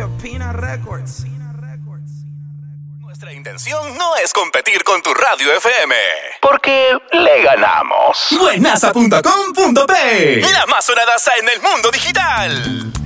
Pina Records. Nuestra intención no es competir con tu radio FM, porque le ganamos. Buenaza.com.p, la más sonadaza en el mundo digital.